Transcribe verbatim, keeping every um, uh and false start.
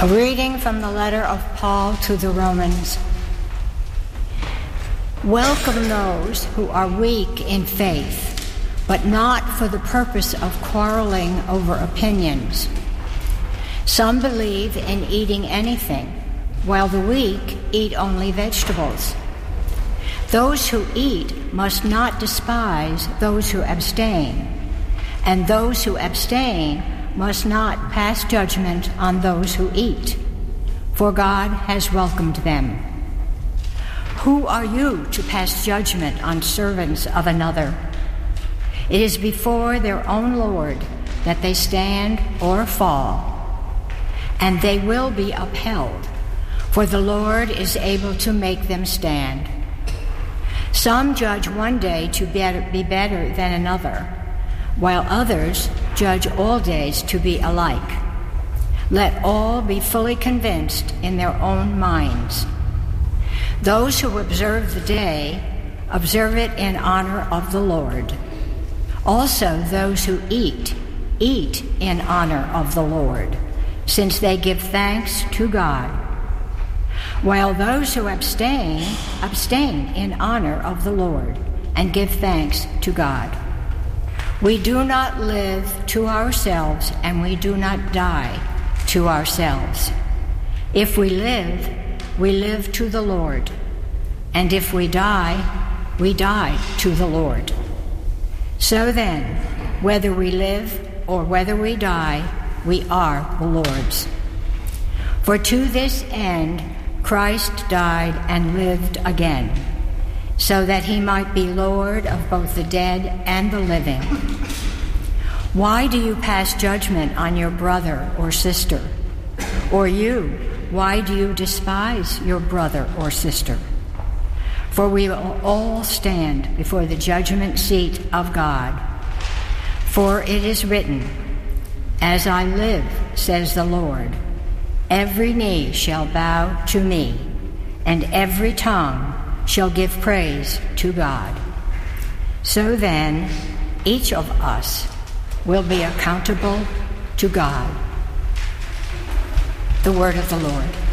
A reading from the letter of Paul to the Romans. Welcome those who are weak in faith, but not for the purpose of quarreling over opinions. Some believe in eating anything, while the weak eat only vegetables. Those who eat must not despise those who abstain, and those who abstain must not pass judgment on those who eat, for God has welcomed them. Who are you to pass judgment on servants of another? It is before their own Lord that they stand or fall, and they will be upheld, for the Lord is able to make them stand. Some judge one day to be better than another, while others judge all days to be alike. Let all be fully convinced in their own minds. Those who observe the day observe it in honor of the Lord. Also those who eat, eat in honor of the Lord, since they give thanks to God. While those who abstain, abstain in honor of the Lord and give thanks to God. We do not live to ourselves, and we do not die to ourselves. If we live, we live to the Lord, and if we die, we die to the Lord. So then, whether we live or whether we die, we are the Lord's. For to this end Christ died and lived again, so that he might be Lord of both the dead and the living. Why do you pass judgment on your brother or sister? Or you, why do you despise your brother or sister? For we will all stand before the judgment seat of God. For it is written, "As I live, says the Lord, every knee shall bow to me, and every tongue shall give praise to God." So then, each of us will be accountable to God. The word of the Lord.